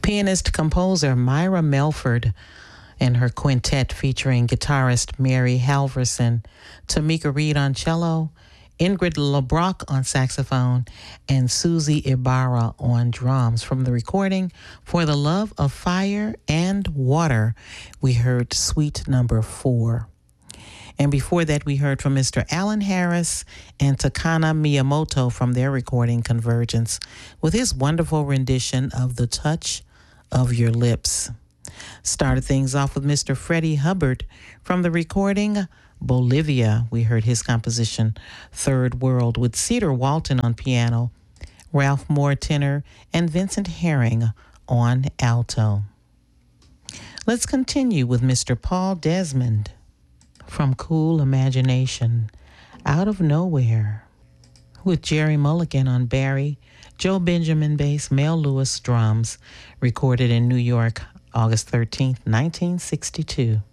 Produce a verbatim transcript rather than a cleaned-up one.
Pianist-composer Myra Melford and her quintet featuring guitarist Mary Halverson, Tamika Reed on cello, Ingrid LeBrock on saxophone, and Susie Ibarra on drums. From the recording For the Love of Fire and Water, we heard Suite Number Four. And before that, we heard from Mister Alan Harris and Takana Miyamoto from their recording Convergence with his wonderful rendition of The Touch of Your Lips. Started things off with Mister Freddie Hubbard from the recording Bolivia. We heard his composition Third World with Cedar Walton on piano, Ralph Moore tenor, and Vincent Herring on alto. Let's continue with Mister Paul Desmond from Cool Imagination, Out of Nowhere, with Jerry Mulligan on bari, Joe Benjamin bass, Mel Lewis drums, recorded in New York, August thirteenth, nineteen sixty-two.